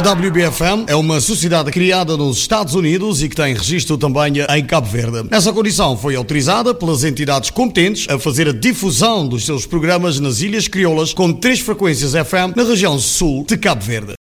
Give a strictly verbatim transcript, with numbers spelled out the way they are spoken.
W B F M é uma sociedade criada nos Estados Unidos e que tem registro também em Cabo Verde. Essa condição foi autorizada pelas entidades competentes a fazer a difusão dos seus programas nas Ilhas Crioulas com três frequências F M na região sul de Cabo Verde.